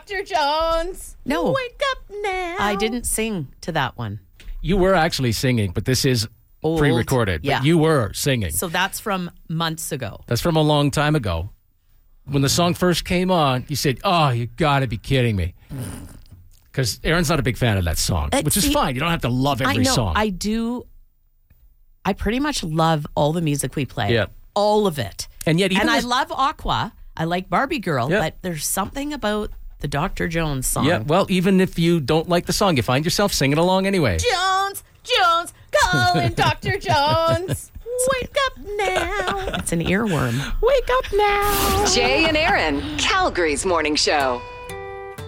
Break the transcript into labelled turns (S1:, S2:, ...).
S1: Dr. Jones.
S2: No.
S1: Wake up now.
S2: I didn't sing to that one.
S3: You were actually singing, but this is
S2: Old.
S3: pre-recorded.
S2: Yeah.
S3: But you were singing.
S2: So that's from months ago.
S3: That's from a long time ago. When the song first came on, you said, oh, you got to be kidding me. Because Aaron's not a big fan of that song, which is fine. You don't have to love every song.
S2: I do. I pretty much love all the music we play.
S3: Yeah.
S2: All of it.
S3: And yet,
S2: I love Aqua. I like Barbie Girl,
S3: Yeah.
S2: but there's something about the Dr. Jones song.
S3: Yeah, well, even if you don't like the song, you find yourself singing along anyway.
S1: Jones, calling Dr. Jones. Wake up now.
S2: It's an earworm.
S1: Wake up now.
S4: Jay and Aaron, Calgary's morning show.